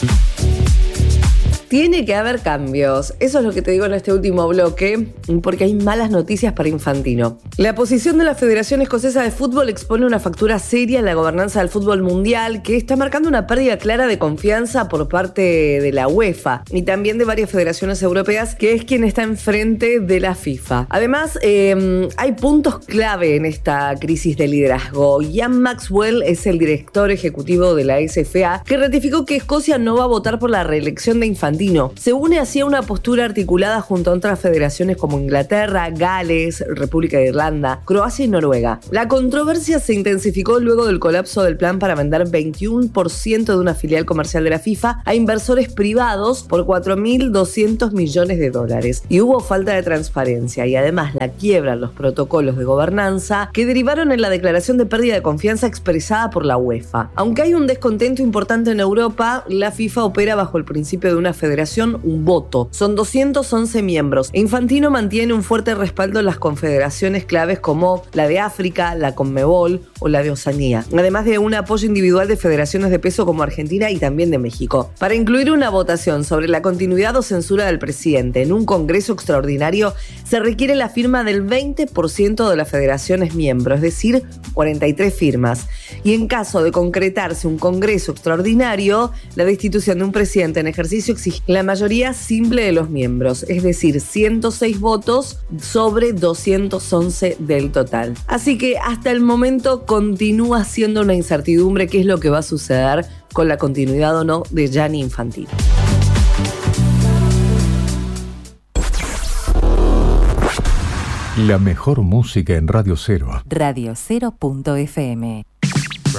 Tiene que haber cambios. Eso es lo que te digo en este último bloque, porque hay malas noticias para Infantino. La posición de la Federación Escocesa de Fútbol expone una factura seria en la gobernanza del fútbol mundial, que está marcando una pérdida clara de confianza por parte de la UEFA y también de varias federaciones europeas, que es quien está enfrente de la FIFA. Además, hay puntos clave en esta crisis de liderazgo. Ian Maxwell es el director ejecutivo de la SFA, que ratificó que Escocia no va a votar por la reelección de Infantino. Se une así a una postura articulada junto a otras federaciones como Inglaterra, Gales, República de Irlanda, Croacia y Noruega. La controversia se intensificó luego del colapso del plan para vender 21% de una filial comercial de la FIFA a inversores privados por $4.200 millones. Y hubo falta de transparencia y además la quiebra en los protocolos de gobernanza que derivaron en la declaración de pérdida de confianza expresada por la UEFA. Aunque hay un descontento importante en Europa, la FIFA opera bajo el principio de una federación, un voto. Son 211 miembros. Infantino mantiene un fuerte respaldo en las confederaciones claves como la de África, la Conmebol o la de Oceanía, además de un apoyo individual de federaciones de peso como Argentina y también de México. Para incluir una votación sobre la continuidad o censura del presidente en un congreso extraordinario, se requiere la firma del 20% de las federaciones miembros, es decir, 43 firmas. Y en caso de concretarse un congreso extraordinario, la destitución de un presidente en ejercicio exige la mayoría simple de los miembros, es decir, 106 votos sobre 211 del total. Así que hasta el momento continúa siendo una incertidumbre qué es lo que va a suceder con la continuidad o no de Gianni Infantino. La mejor música en Radio Cero. Radio Cero.fm